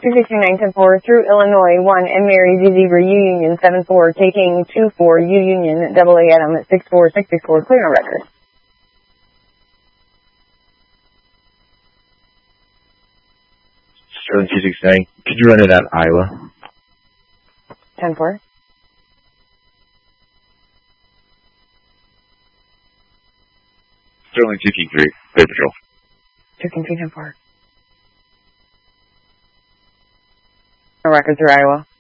269-10-4 through Illinois 1 and Mary Z Zebra U Union 7-4, taking 2-4 U Union AA Adam at 6-4-6-6-4, clear on record. Sterling 269, could you run it at Iowa? 10-4. Sterling 2 King 3, clear patrol. 2 King 3-10-4. No record through Iowa.